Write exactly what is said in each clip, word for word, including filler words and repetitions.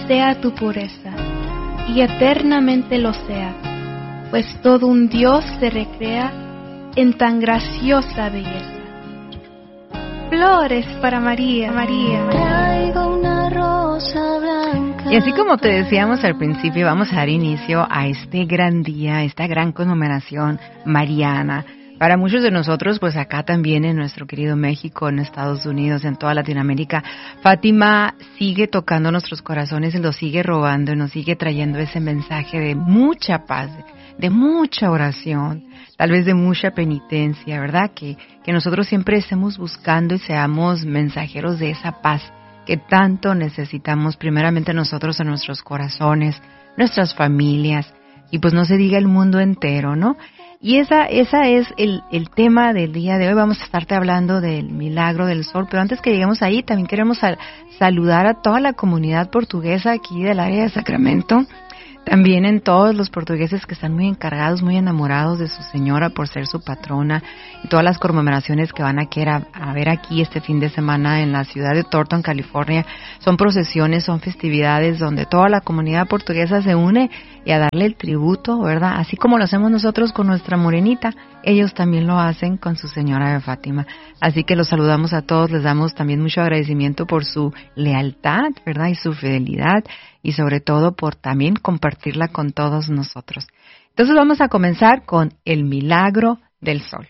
sea tu pureza, y eternamente lo sea, pues todo un Dios se recrea en tan graciosa belleza. Flores para María, María. Traigo una rosa blanca. Y así como te decíamos al principio, vamos a dar inicio a este gran día, esta gran conmemoración mariana. Para muchos de nosotros, pues acá también en nuestro querido México, en Estados Unidos, en toda Latinoamérica, Fátima sigue tocando nuestros corazones y nos sigue robando y nos sigue trayendo ese mensaje de mucha paz, de mucha oración, tal vez de mucha penitencia, ¿verdad? Que, que nosotros siempre estemos buscando y seamos mensajeros de esa paz que tanto necesitamos, primeramente nosotros en nuestros corazones, nuestras familias, y pues no se diga el mundo entero, ¿no? Y esa esa es el, el tema del día de hoy. Vamos a estarte hablando del milagro del sol, pero antes que lleguemos ahí, también queremos sal, saludar a toda la comunidad portuguesa aquí del área de Sacramento. También en todos los portugueses que están muy encargados, muy enamorados de su señora por ser su patrona, y todas las conmemoraciones que van a querer a, a ver aquí este fin de semana en la ciudad de Thornton, California. Son procesiones, son festividades donde toda la comunidad portuguesa se une y a darle el tributo, ¿verdad? Así como lo hacemos nosotros con nuestra morenita, ellos también lo hacen con su señora de Fátima. Así que los saludamos a todos, les damos también mucho agradecimiento por su lealtad, ¿verdad? Y su fidelidad, y sobre todo por también compartirla con todos nosotros. Entonces vamos a comenzar con el milagro del sol.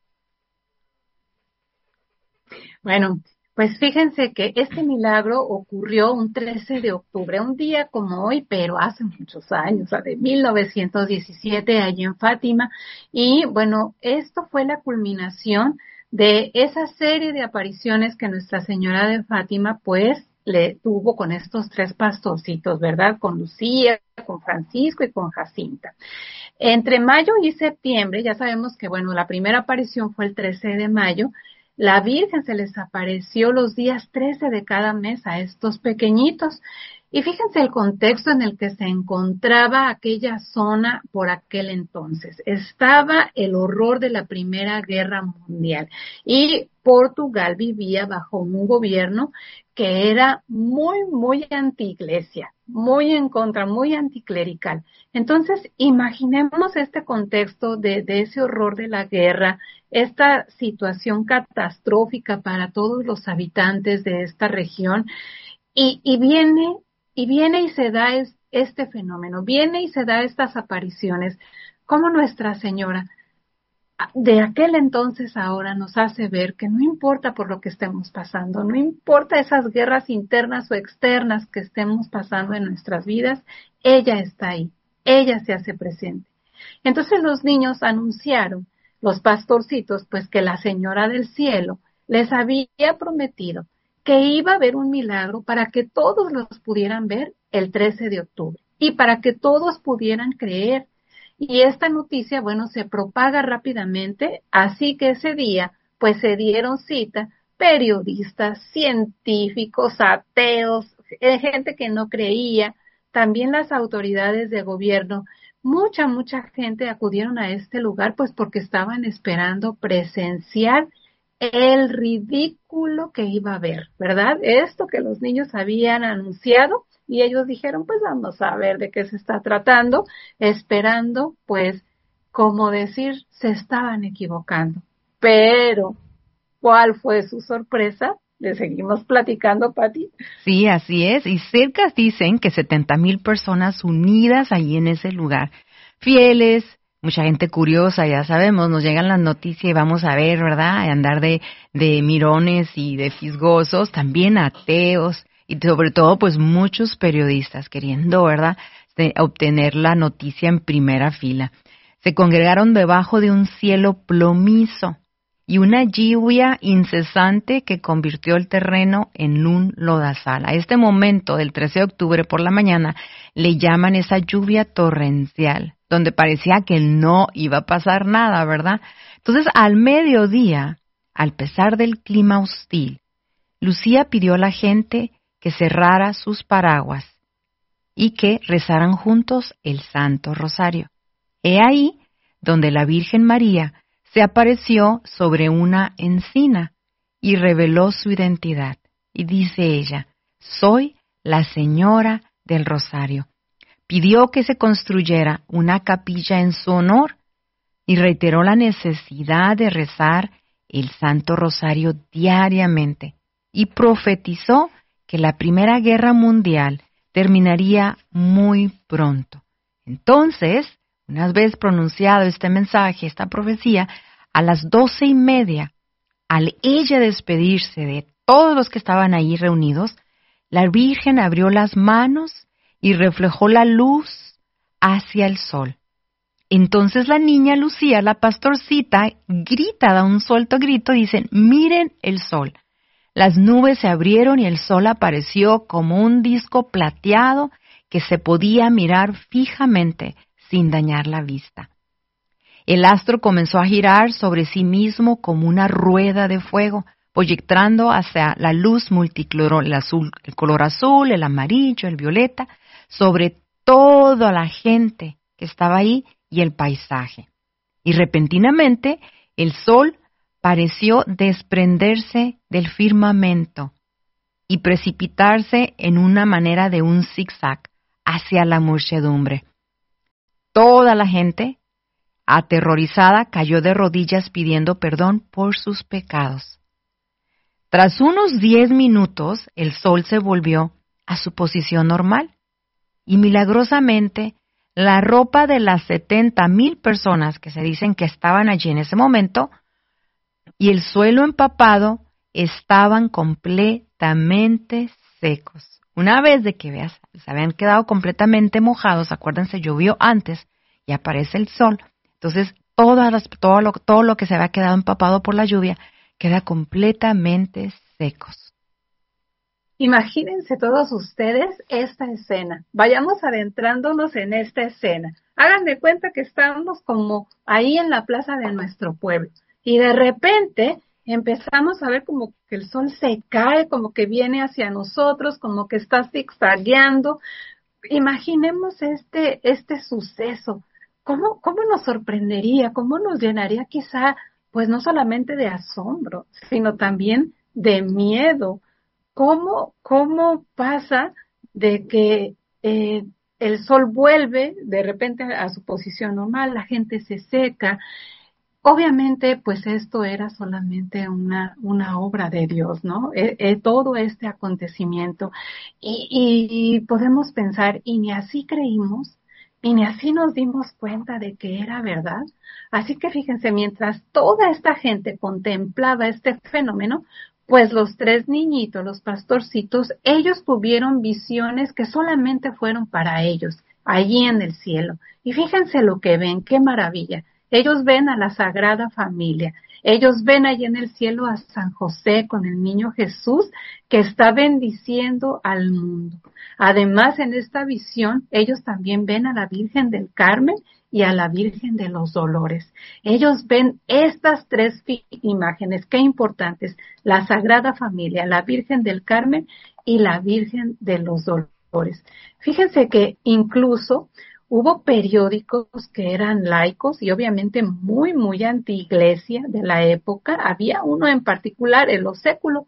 Bueno, pues fíjense que este milagro ocurrió un trece de octubre, un día como hoy, pero hace muchos años, o sea, de mil novecientos diecisiete, allí en Fátima. Y bueno, esto fue la culminación de esa serie de apariciones que Nuestra Señora de Fátima, pues, le tuvo con estos tres pastorcitos, ¿verdad? Con Lucía, con Francisco y con Jacinta. Entre mayo y septiembre, ya sabemos que, bueno, la primera aparición fue el trece de mayo, la Virgen se les apareció los días trece de cada mes a estos pequeñitos. Y fíjense el contexto en el que se encontraba aquella zona por aquel entonces. Estaba el horror de la Primera Guerra Mundial y Portugal vivía bajo un gobierno que era muy, muy anti-iglesia, muy en contra, muy anticlerical. Entonces, imaginemos este contexto de, de ese horror de la guerra, esta situación catastrófica para todos los habitantes de esta región, y, y viene Y viene y se da es, este fenómeno, viene y se da estas apariciones, como Nuestra Señora de aquel entonces ahora nos hace ver que no importa por lo que estemos pasando, no importa esas guerras internas o externas que estemos pasando en nuestras vidas, ella está ahí, ella se hace presente. Entonces los niños anunciaron, los pastorcitos, pues que la Señora del Cielo les había prometido que iba a haber un milagro para que todos los pudieran ver el trece de octubre y para que todos pudieran creer. Y esta noticia, bueno, se propaga rápidamente, así que ese día, pues se dieron cita periodistas, científicos, ateos, gente que no creía, también las autoridades de gobierno. Mucha, mucha gente acudieron a este lugar, pues porque estaban esperando presenciar el ridículo que iba a haber, ¿verdad? Esto que los niños habían anunciado y ellos dijeron, pues vamos a ver de qué se está tratando, esperando, pues, como decir, se estaban equivocando. Pero, ¿cuál fue su sorpresa? ¿Le seguimos platicando, Pati? Sí, así es, y cerca dicen que setenta mil personas unidas allí en ese lugar, fieles, mucha gente curiosa, ya sabemos, nos llegan las noticias y vamos a ver, ¿verdad? A andar de, de mirones y de fisgosos, también ateos y sobre todo pues muchos periodistas queriendo, ¿verdad? De obtener la noticia en primera fila. Se congregaron debajo de un cielo plomizo y una lluvia incesante que convirtió el terreno en un lodazal. A este momento del trece de octubre por la mañana le llaman esa lluvia torrencial, donde parecía que no iba a pasar nada, ¿verdad? Entonces, al mediodía, al pesar del clima hostil, Lucía pidió a la gente que cerrara sus paraguas y que rezaran juntos el Santo Rosario. He ahí donde la Virgen María se apareció sobre una encina y reveló su identidad. Y dice ella, soy la Señora del Rosario. Pidió que se construyera una capilla en su honor y reiteró la necesidad de rezar el Santo Rosario diariamente y profetizó que la Primera Guerra Mundial terminaría muy pronto. Entonces, una vez pronunciado este mensaje, esta profecía, a las doce y media, al ella despedirse de todos los que estaban ahí reunidos, la Virgen abrió las manos y reflejó la luz hacia el sol. Entonces la niña Lucía, la pastorcita, grita, da un suelto grito, dicen, miren el sol. Las nubes se abrieron y el sol apareció como un disco plateado que se podía mirar fijamente sin dañar la vista. El astro comenzó a girar sobre sí mismo como una rueda de fuego, proyectando hacia la luz multicolor, el azul, el color azul, el amarillo, el violeta, sobre toda la gente que estaba ahí y el paisaje. Y repentinamente el sol pareció desprenderse del firmamento y precipitarse en una manera de un zigzag hacia la muchedumbre. Toda la gente, aterrorizada, cayó de rodillas pidiendo perdón por sus pecados. Tras unos diez minutos, el sol se volvió a su posición normal y milagrosamente la ropa de las setenta mil personas que se dicen que estaban allí en ese momento y el suelo empapado estaban completamente secos. Una vez de que veas, se habían quedado completamente mojados, acuérdense, llovió antes y aparece el sol, entonces todas las, todo, lo, todo lo que se había quedado empapado por la lluvia queda completamente secos. Imagínense todos ustedes esta escena. Vayamos adentrándonos en esta escena. Hagan de cuenta que estamos como ahí en la plaza de nuestro pueblo. Y de repente empezamos a ver como que el sol se cae, como que viene hacia nosotros, como que está zigzagueando. Imaginemos este, este suceso. ¿Cómo, cómo nos sorprendería? ¿Cómo nos llenaría quizá, pues no solamente de asombro, sino también de miedo? ¿Cómo, cómo pasa de que eh, el sol vuelve de repente a su posición normal, la gente se seca? Obviamente, pues esto era solamente una, una obra de Dios, ¿no? Eh, eh, todo este acontecimiento. Y, y, y podemos pensar, y ni así creímos, y ni así nos dimos cuenta de que era verdad. Así que fíjense, mientras toda esta gente contemplaba este fenómeno, pues los tres niñitos, los pastorcitos, ellos tuvieron visiones que solamente fueron para ellos, allí en el cielo. Y fíjense lo que ven, qué maravilla. Ellos ven a la Sagrada Familia. Ellos ven allí en el cielo a San José con el niño Jesús que está bendiciendo al mundo. Además, en esta visión, ellos también ven a la Virgen del Carmen y a la Virgen de los Dolores. Ellos ven estas tres imágenes, qué importantes, la Sagrada Familia, la Virgen del Carmen y la Virgen de los Dolores. Fíjense que incluso hubo periódicos que eran laicos y obviamente muy, muy anti-iglesia de la época. Había uno en particular, el Oséculo,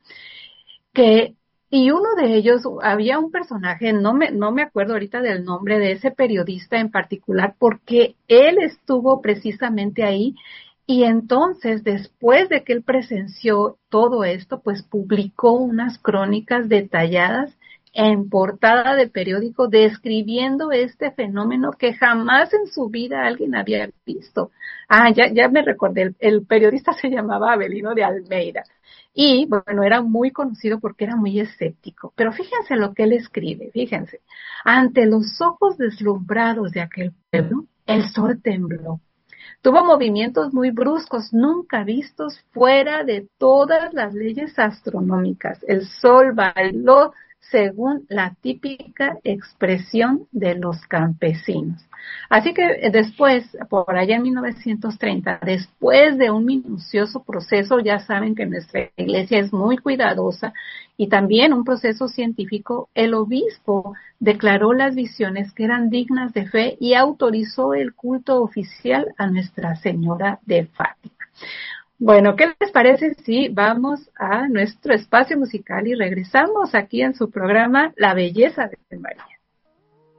que y uno de ellos, había un personaje, no me, no me acuerdo ahorita del nombre de ese periodista en particular, porque él estuvo precisamente ahí, y entonces, después de que él presenció todo esto, pues publicó unas crónicas detalladas en portada del periódico describiendo este fenómeno que jamás en su vida alguien había visto. Ah, ya, ya me recordé, el, el periodista se llamaba Avelino de Almeida. Y, bueno, era muy conocido porque era muy escéptico. Pero fíjense lo que él escribe, fíjense. Ante los ojos deslumbrados de aquel pueblo, el sol tembló. Tuvo movimientos muy bruscos, nunca vistos fuera de todas las leyes astronómicas. El sol bailó según la típica expresión de los campesinos. Así que después, por allá en mil novecientos treinta, después de un minucioso proceso, ya saben que nuestra iglesia es muy cuidadosa, y también un proceso científico, el obispo declaró las visiones que eran dignas de fe y autorizó el culto oficial a Nuestra Señora de Fátima. Bueno, ¿qué les parece si vamos a nuestro espacio musical y regresamos aquí en su programa La Belleza de María?